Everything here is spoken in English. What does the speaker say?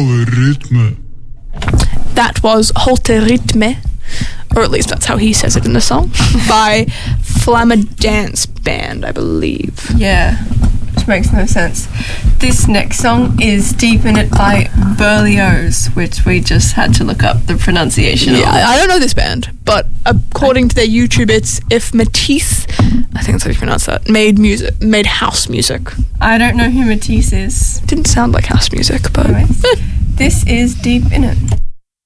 Rytme. That was Holte Rytme, or at least that's how he says it in the song, by Flamma Dance Band, I believe. Yeah, which makes no sense. This next song is Deep in It by Berlioz, which we just had to look up the pronunciation of. Yeah, I don't know this band, but according to their YouTube, it's If Matisse, I think that's how you pronounce that, made house music. I don't know who Matisse is. Didn't sound like house music, but... Anyways, this is Deep in It.